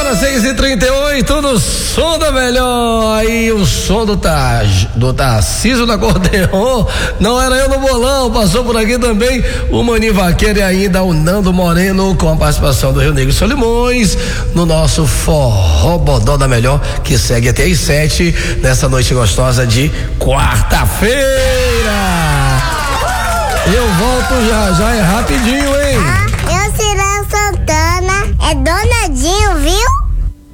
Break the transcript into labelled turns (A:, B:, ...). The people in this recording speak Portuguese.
A: agora 6h38 no som da melhor. Aí o som do Tarcísio do acordeon. Não era eu no bolão, passou por aqui também o Maninho Vaqueiro e ainda o Nando Moreno com a participação do Rio Negro Solimões no nosso Forró Bodó da Melhor, que segue até às 7 nessa noite gostosa de quarta-feira. Eu volto já, é rapidinho, hein?
B: Eu, Cirão Santana, é Dona